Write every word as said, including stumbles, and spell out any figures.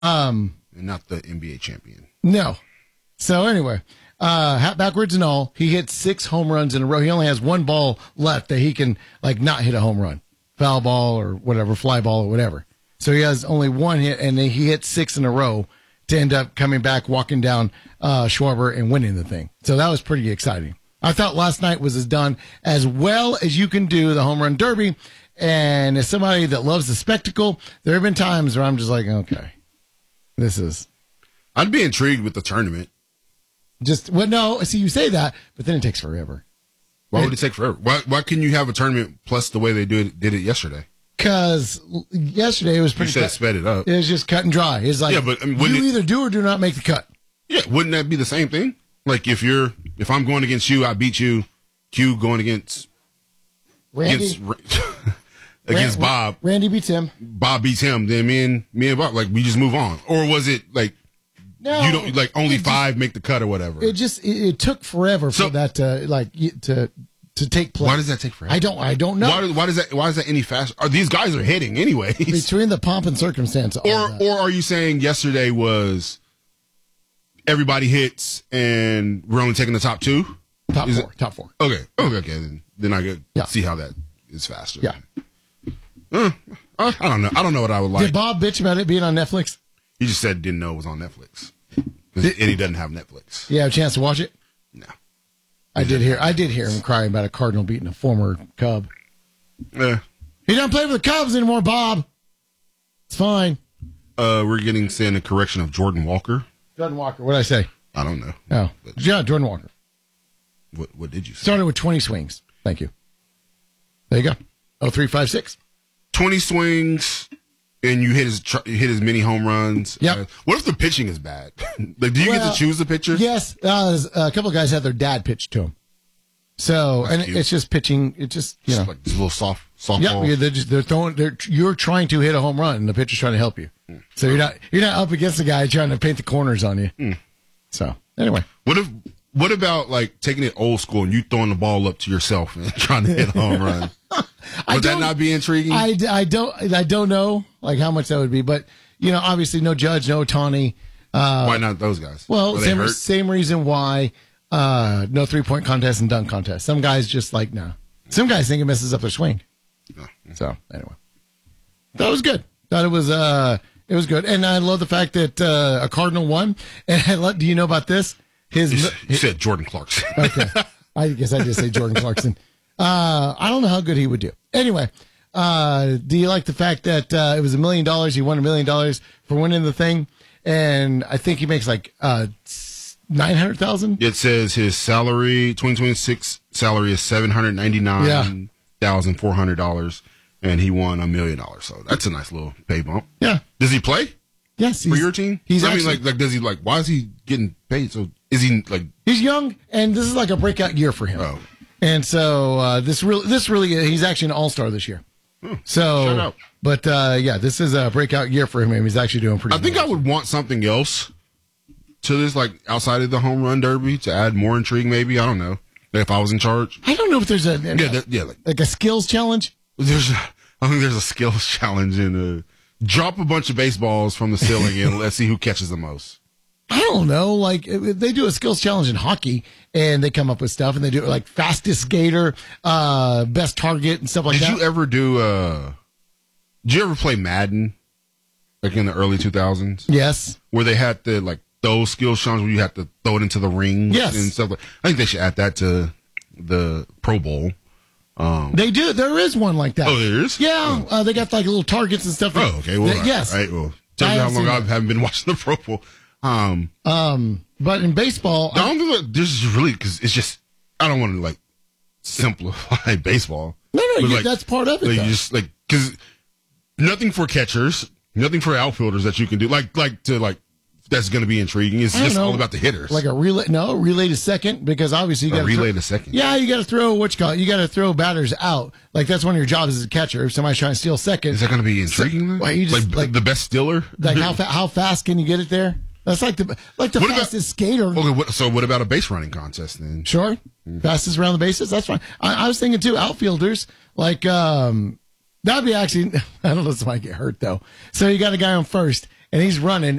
Um, and not the N B A champion. No. So anyway, uh, backwards and all, he hit six home runs in a row. He only has one ball left that he can like not hit a home run, foul ball or whatever, fly ball or whatever. So he has only one hit, and then he hit six in a row to end up coming back, walking down uh, Schwarber and winning the thing. So that was pretty exciting. I thought last night was as done as well as you can do the home run derby. And as somebody that loves the spectacle, there have been times where I'm just like, okay, this is. I'd be intrigued with the tournament. Just, well, no, see, you say that, but then it takes forever. Why would it take forever? Why Why couldn't you have a tournament plus the way they did it, did it yesterday? Because yesterday it was pretty. You said cut, sped it up. It was just cut and dry. It's like, yeah, but I mean, you it, either do or do not make the cut. Yeah, wouldn't that be the same thing? Like if you're, if I'm going against you, I beat you. Q going against Randy against, against Rand, Bob. Randy beats him. Bob beats him. Then me and me and Bob, like we just move on. Or was it like no, you don't like only just, five make the cut or whatever? It just it, it took forever so, for that to like to to take place. Why does that take forever? I don't I don't know. Why, why does that why is that any faster? Are these guys are hitting anyways? Between the pomp and circumstance. Or or are you saying yesterday was everybody hits and we're only taking the top two? Top is four. It, top four. Okay. Okay. Okay. Then, then I could yeah. see how that is faster. Yeah. Uh, I don't know. I don't know what I would like. Did Bob bitch about it being on Netflix? He just said didn't know it was on Netflix. Did, and he doesn't have Netflix. You have a chance to watch it? No. I did hear. I did hear him crying about a Cardinal beating a former Cub. Yeah. He doesn't play for the Cubs anymore, Bob. It's fine. Uh, we're getting saying a correction of Jordan Walker. Jordan Walker. What did I say? I don't know. Oh, but, yeah, Jordan Walker. What What did you say? Started with twenty swings. Thank you. There you go. Oh three five six. Twenty swings, and you hit his you hit his many home runs. Yep. Uh, what if the pitching is bad? Like, do you well, get to choose the pitcher? Yes. Uh, a couple of guys had their dad pitch to him. So, That's and cute. it's just pitching. It just you just know, like just a little soft softball. Yeah, they're just they're throwing. They're you're trying to hit a home run, and the pitcher's trying to help you. Mm. So you're not you're not up against the guy trying to paint the corners on you. Mm. So anyway, what if what about like taking it old school and you throwing the ball up to yourself and trying to hit a home run? Would that not be intriguing? I, I don't I don't know like how much that would be, but you know, obviously no Judge, no Ohtani. Uh, why not those guys? Well, same same reason why uh, no three point contest and dunk contest. Some guys just like no. Some guys think it messes up their swing. Oh. So anyway, that was good. Thought it was uh it was good, and I love the fact that uh, a Cardinal won. And I love, do you know about this? His you, you said Jordan Clarkson. Okay, I guess I did say Jordan Clarkson. Uh, I don't know how good he would do. Anyway, uh, do you like the fact that uh, it was a million dollars? He won a million dollars for winning the thing, and I think he makes like uh, nine hundred thousand. It says his salary, twenty twenty six salary is seven hundred ninety nine thousand four hundred dollars, and he won a million dollars. So that's a nice little pay bump. Yeah. Does he play? Yes. For your team? He's. I actually, mean, like, like, does he like? Why is he getting paid? So is he like? He's young, and this is like a breakout year for him. Oh. And so uh, this really, this really, he's actually an all-star this year. Hmm, so, shout out. but uh, yeah, this is a breakout year for him. He's actually doing pretty. I think well. I would want something else to this, like outside of the home run derby, to add more intrigue. Maybe I don't know. If I was in charge, I don't know if there's a yeah, that, yeah, like, like a skills challenge. There's, a, I think there's a skills challenge in a drop a bunch of baseballs from the ceiling and let's see who catches the most. I don't know. Like they do a skills challenge in hockey, and they come up with stuff, and they do like fastest skater, uh, best target, and stuff like did that. Did you ever do? Uh, did you ever play Madden, like in the early two thousands? Yes. Where they had the like those skills challenges where you had to throw it into the ring, yes, and stuff like. I think they should add that to the Pro Bowl. Um, they do. There is one like that. Oh, there is. Yeah, oh. uh, they got like little targets and stuff. Oh, okay. Well, that, yes. All right. Well, tell you how long I haven't been watching the Pro Bowl. Um, um, but in baseball, I don't think that this is really because it's just I don't want to like simplify baseball. No, no, you, like, that's part of it. Like though. you just like because nothing for catchers, nothing for outfielders that you can do. Like like to like that's going to be intriguing. It's just know, all about the hitters. Like a relay, no relay to second because obviously you got to relay throw, to second. Yeah, you got to throw what you call it. You got to throw batters out. Like that's one of your jobs as a catcher. If somebody's trying to steal second, is that going to be intriguing? So, well, you just, like, like the best stealer. Like how fa- how fast can you get it there? That's like the like the what fastest about, skater. Okay, what, so what about a base running contest then? Sure, mm-hmm. Fastest around the bases. That's fine. I, I was thinking too, outfielders like um that'd be actually. I don't know if somebody get hurt though. So you got a guy on first, and he's running,